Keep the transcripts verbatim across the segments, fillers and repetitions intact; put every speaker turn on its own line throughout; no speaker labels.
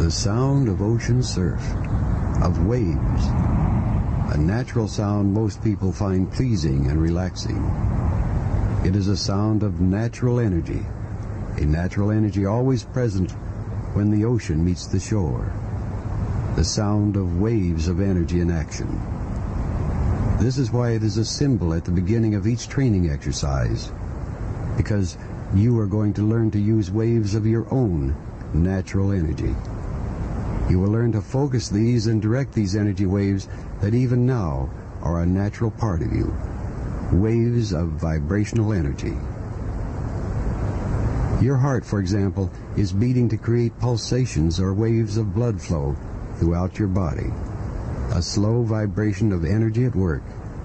The sound of ocean surf, of waves, a natural sound most people find pleasing and relaxing. It is a sound of natural energy, a natural energy always present when the ocean meets the shore, the sound of waves of energy in action. This is why it is a symbol at the beginning of each training exercise, because you are going to learn to use waves of your own natural energy. You will learn to focus these and direct these energy waves that even now are a natural part of you, waves of vibrational energy. Your heart, for example, is beating to create pulsations or waves of blood flow throughout your body, a slow vibration of energy at work.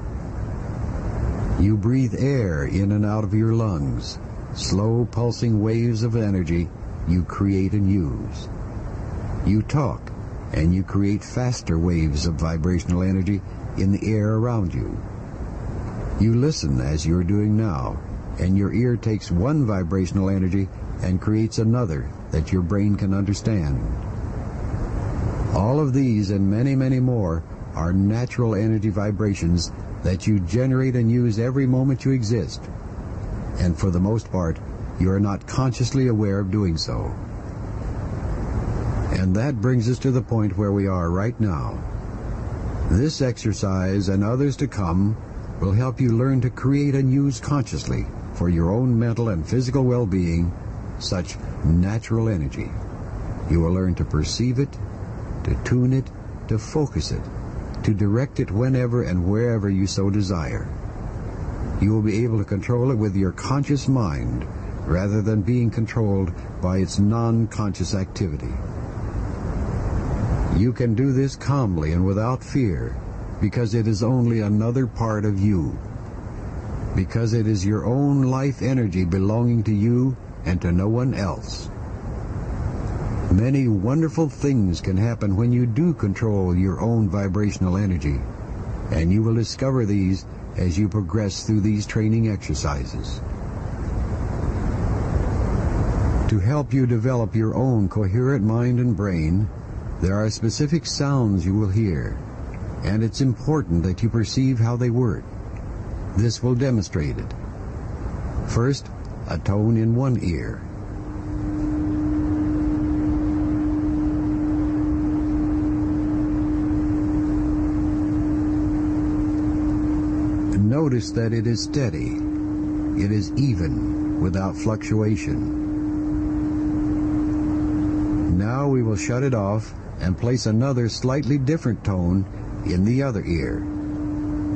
You breathe air in and out of your lungs, slow pulsing waves of energy you create and use. You talk, and you create faster waves of vibrational energy in the air around you. You listen as you're doing now, and your ear takes one vibrational energy and creates another that your brain can understand. All of these and many, many more are natural energy vibrations that you generate and use every moment you exist. And for the most part, you are not consciously aware of doing so. And that brings us to the point where we are right now. This exercise and others to come will help you learn to create and use consciously for your own mental and physical well-being such natural energy. You will learn to perceive it, to tune it, to focus it, to direct it whenever and wherever you so desire. You will be able to control it with your conscious mind rather than being controlled by its non-conscious activity. You can do this calmly and without fear, because it is only another part of you, because it is your own life energy belonging to you and to no one else. Many wonderful things can happen when you do control your own vibrational energy, and you will discover these as you progress through these training exercises. To help you develop your own coherent mind and brain, there are specific sounds you will hear, and it's important that you perceive how they work. This will demonstrate it. First, a tone in one ear. Notice that it is steady. It is even, without fluctuation. Now we will shut it off and place another slightly different tone in the other ear.